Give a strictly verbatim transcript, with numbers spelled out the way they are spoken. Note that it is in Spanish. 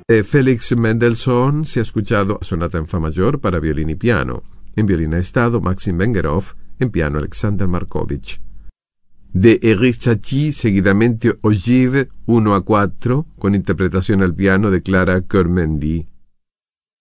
De Félix Mendelssohn se ha escuchado Sonata en Fa mayor para violín y piano. En violín ha estado Maxim Vengerov, en piano Alexander Markovich. De Éric Satie, seguidamente Ogive uno a cuatro, con interpretación al piano de Clara Kermendy.